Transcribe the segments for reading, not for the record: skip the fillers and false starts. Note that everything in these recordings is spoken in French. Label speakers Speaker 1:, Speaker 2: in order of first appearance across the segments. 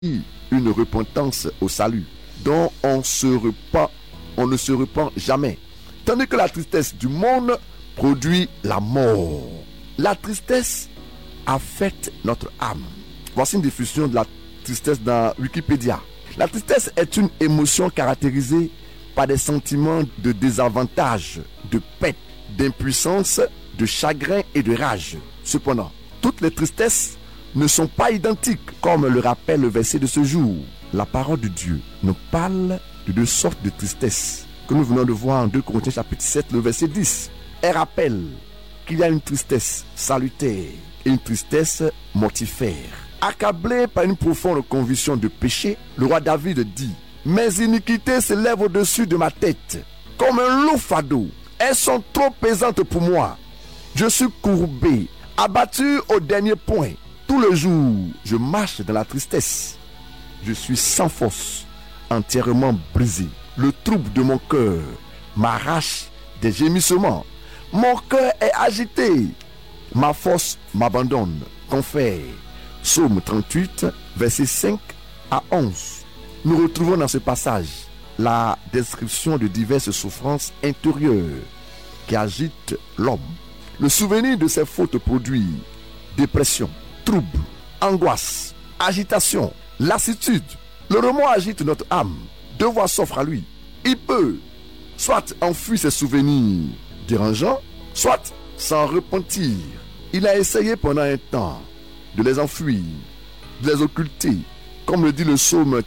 Speaker 1: une repentance au salut, dont on ne se repent jamais. Tandis que la tristesse du monde produit la mort. La tristesse affecte notre âme. Voici une définition de la tristesse dans Wikipédia. La tristesse est une émotion caractérisée par des sentiments de désavantage, de perte, d'impuissance, de chagrin et de rage. Cependant, toutes les tristesses ne sont pas identiques, comme le rappelle le verset de ce jour. La parole de Dieu nous parle de deux sortes de tristesse que nous venons de voir en 2 Corinthiens chapitre 7, le verset 10. Elle rappelle qu'il y a une tristesse salutaire et une tristesse mortifère. Accablé par une profonde conviction de péché, le roi David dit: mes iniquités s'élèvent au-dessus de ma tête, comme un lourd fardeau. Elles sont trop pesantes pour moi. Je suis courbé, abattu au dernier point. Tout le jour, je marche dans la tristesse. Je suis sans force, entièrement brisé. Le trouble de mon cœur m'arrache des gémissements. Mon cœur est agité. Ma force m'abandonne. Confère. Psaume 38, versets 5 à 11. Nous retrouvons dans ce passage la description de diverses souffrances intérieures qui agitent l'homme. Le souvenir de ces fautes produit dépression, trouble, angoisse, agitation, lassitude. Le remords agite notre âme. Deux voies s'offrent à lui. Il peut soit enfuir ses souvenirs dérangeants, soit s'en repentir. Il a essayé pendant un temps de les enfuir, de les occulter, comme le dit le psaume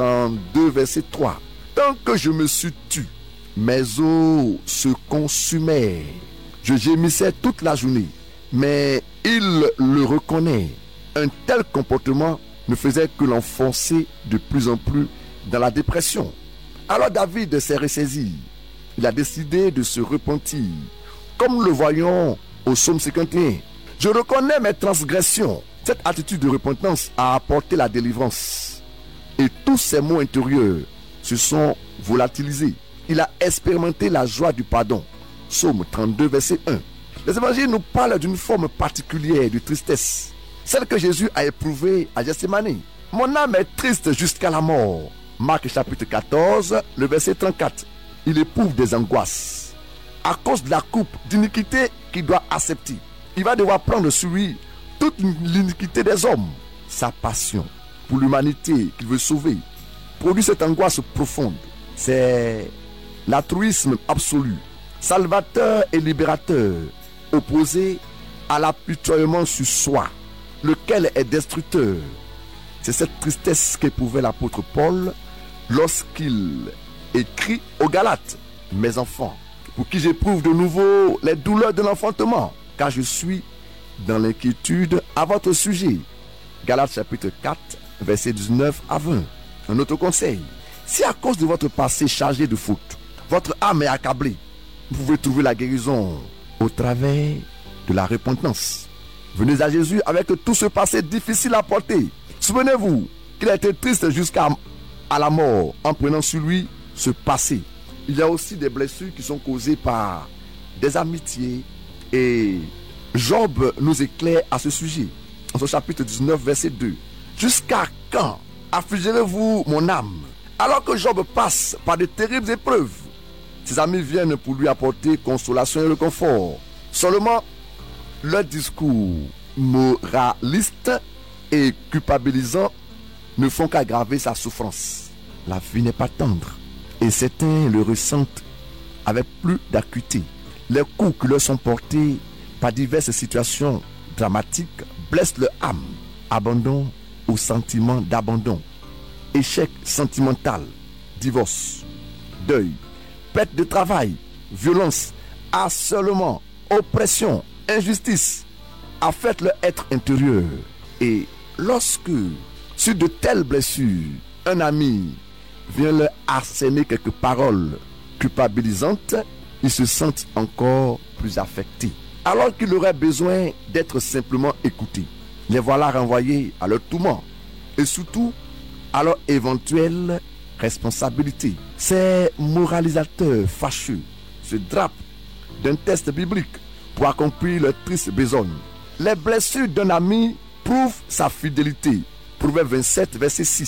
Speaker 1: 32, verset 3. Tant que je me suis tu, mes os se consumaient. Je gémissais toute la journée, mais il le reconnaît. Un tel comportement ne faisait que l'enfoncer de plus en plus dans la dépression. Alors David s'est ressaisi. Il a décidé de se repentir, comme nous le voyons au psaume 51. Je reconnais mes transgressions. Cette attitude de repentance a apporté la délivrance. Et tous ses maux intérieurs se sont volatilisés. Il a expérimenté la joie du pardon. Psaume 32, verset 1. Les évangiles nous parlent d'une forme particulière de tristesse, celle que Jésus a éprouvée à Gethsémani. Mon âme est triste jusqu'à la mort. Marc chapitre 14, le verset 34. Il éprouve des angoisses à cause de la coupe d'iniquité qu'il doit accepter. Il va devoir prendre sur lui toute l'iniquité des hommes. Sa passion pour l'humanité qu'il veut sauver produit cette angoisse profonde. C'est l'altruisme absolu, salvateur et libérateur, opposé à l'apitoiement sur soi, lequel est destructeur. C'est cette tristesse qu'éprouvait l'apôtre Paul lorsqu'il écrit aux Galates: mes enfants, pour qui j'éprouve de nouveau les douleurs de l'enfantement, car je suis dans l'inquiétude à votre sujet. Galates chapitre 4, versets 19 à 20. Un autre conseil: si à cause de votre passé chargé de fautes, votre âme est accablée, vous pouvez trouver la guérison au travers de la repentance. Venez à Jésus avec tout ce passé difficile à porter. Souvenez-vous qu'il a été triste jusqu'à la mort en prenant sur lui ce passé. Il y a aussi des blessures qui sont causées par des amitiés, et Job nous éclaire à ce sujet. En son chapitre 19, verset 2. Jusqu'à quand affligerez-vous mon âme? Alors que Job passe par de terribles épreuves, ses amis viennent pour lui apporter consolation et réconfort. Seulement, leur discours moraliste et culpabilisant ne font qu'aggraver sa souffrance. La vie n'est pas tendre, et certains le ressentent avec plus d'acuité. Les coups qui leur sont portés par diverses situations dramatiques blessent leur âme. Abandon ou sentiment d'abandon, échec sentimental, divorce, deuil, perte de travail, violence, harcèlement, oppression, injustice affectent leur être intérieur. Et lorsque, sur de telles blessures, un ami vient leur asséner quelques paroles culpabilisantes, ils se sentent encore plus affectés, alors qu'ils auraient besoin d'être simplement écoutés. Les voilà renvoyés à leur tourment et surtout à leur éventuelle responsabilité. Ces moralisateurs fâcheux se drapent d'un texte biblique pour accomplir leur triste besogne. Les blessures d'un ami prouvent sa fidélité Proverbe 27, verset 6.